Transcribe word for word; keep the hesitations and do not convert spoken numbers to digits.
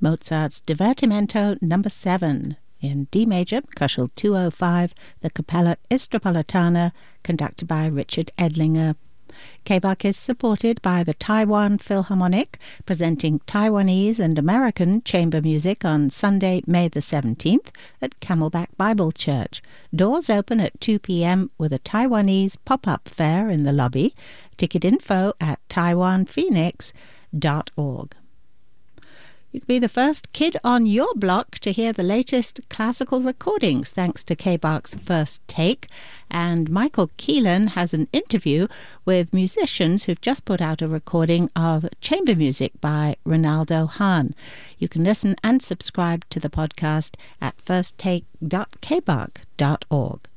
Mozart's Divertimento number seven in D major, Kuschel two oh five, the Capella Istropolitana, conducted by Richard Edlinger. K-Bach is supported by the Taiwan Philharmonic, presenting Taiwanese and American chamber music on Sunday, May the seventeenth at Camelback Bible Church. Doors open at two p.m. with a Taiwanese pop-up fair in the lobby. Ticket info at taiwan phoenix dot org. You could be the first kid on your block to hear the latest classical recordings thanks to K-Bach's First Take. And Michael Keelan has an interview with musicians who've just put out a recording of chamber music by Ronaldo Hahn. You can listen and subscribe to the podcast at first take dot k bach dot org.